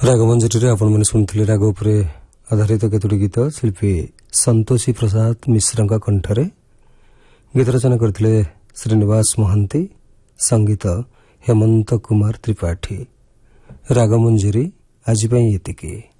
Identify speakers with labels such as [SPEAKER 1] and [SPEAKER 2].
[SPEAKER 1] ରାଗମଞ୍ଜରୀରେ ଆପଣମାନେ ଶୁଣିଥିଲେ ରାଗ ଉପରେ ଆଧାରିତ କେତୋଟି ଗୀତ ଶିଳ୍ପୀ ସନ୍ତୋଷୀ ପ୍ରସାଦ ମିଶ୍ରଙ୍କ କଣ୍ଠରେ। ଗୀତ ରଚନା କରିଥିଲେ ଶ୍ରୀନିବାସ ମହାନ୍ତି, ସଙ୍ଗୀତ ହେମନ୍ତ କୁମାର ତ୍ରିପାଠୀ। ରାଗମଞ୍ଜରୀ ଆଜି ପାଇଁ ଏତିକି।